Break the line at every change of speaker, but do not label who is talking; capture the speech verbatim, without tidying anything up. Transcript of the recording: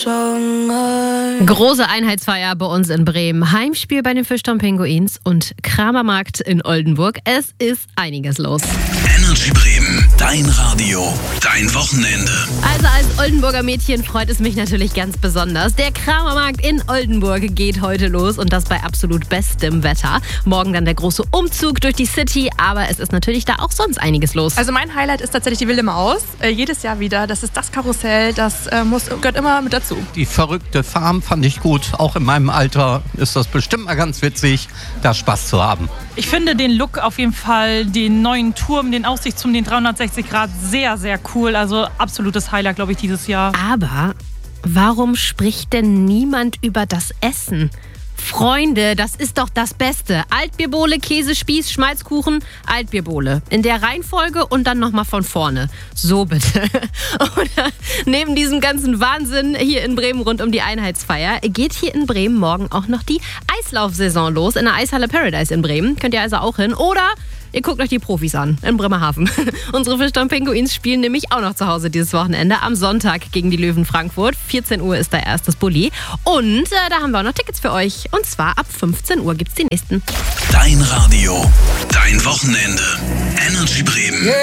Große Einheitsfeier bei uns in Bremen. Heimspiel bei den Fischtown Pinguins und Kramermarkt in Oldenburg. Es ist einiges los.
Energy Bremen, dein Radio, dein Wochenende.
Also als Oldenburger Mädchen freut es mich natürlich ganz besonders. Der Kramermarkt in Oldenburg geht heute los und das bei absolut bestem Wetter. Morgen dann der große Umzug durch die City, aber es ist natürlich da auch sonst einiges los.
Also mein Highlight ist tatsächlich die Wilde Maus. Äh, jedes Jahr wieder. Das ist das Karussell, das äh, muss, gehört immer mit dazu.
Die verrückte Farm fand ich gut. Auch in meinem Alter ist das bestimmt mal ganz witzig, da Spaß zu haben.
Ich finde den Look auf jeden Fall, den neuen Turm, den Aussichtsturm, den dreihundertsechzig Grad sehr, sehr cool. Also absolutes Highlight, glaube ich, dieses Jahr.
Aber warum spricht denn niemand über das Essen? Freunde, das ist doch das Beste. Altbierbohle, Käsespieß, Schmalzkuchen, Altbierbohle. In der Reihenfolge und dann nochmal von vorne. So bitte. Oder neben diesem ganzen Wahnsinn hier in Bremen rund um die Einheitsfeier geht hier in Bremen morgen auch noch die Eislaufsaison los in der Eishalle Paradise in Bremen. Könnt ihr also auch hin. Oder ihr guckt euch die Profis an in Bremerhaven. Unsere Fischtown Pinguins spielen nämlich auch noch zu Hause dieses Wochenende am Sonntag gegen die Löwen Frankfurt. vierzehn Uhr ist da erstes Bulli. Und äh, da haben wir auch noch Tickets für euch. Und zwar ab fünfzehn Uhr gibt's die nächsten.
Dein Radio, dein Wochenende. Energy Bremen.